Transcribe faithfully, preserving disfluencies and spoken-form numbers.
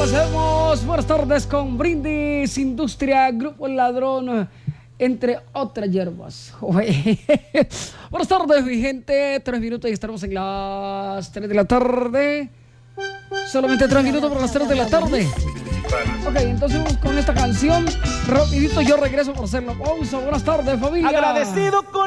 pasemos. Buenas tardes con Brindis Industria, Grupo El Ladrón, entre otras hierbas. Buenas tardes, mi gente. Tres minutos y estaremos en las tres de la tarde. Solamente tres minutos para las tres de la tarde. Ok, entonces con esta canción, rapidito yo regreso para hacer la pausa. Buenas tardes, familia. Agradecido con